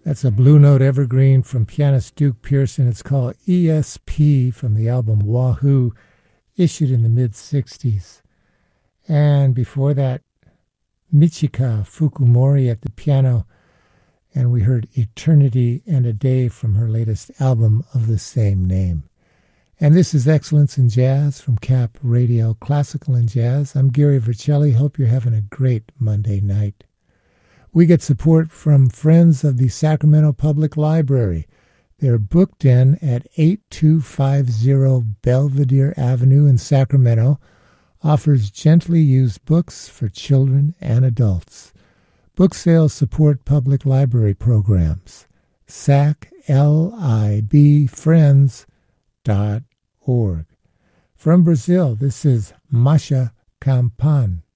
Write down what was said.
That's a Blue Note evergreen from pianist Duke Pearson. It's called ESP from the album Wahoo, issued in the mid-'60s. And before that, Michika Fukumori at the piano, and we heard Eternity and a Day from her latest album of the same name. And this is Excellence in Jazz from Cap Radio, Classical and Jazz. I'm Gary Vercelli. Hope you're having a great Monday night. We get support from friends of the Sacramento Public Library. They're booked in at 8250 Belvedere Avenue in Sacramento, offers gently used books for children and adults. Book sales support public library programs. saclibfriends.org. From Brazil, this is Masha Campan.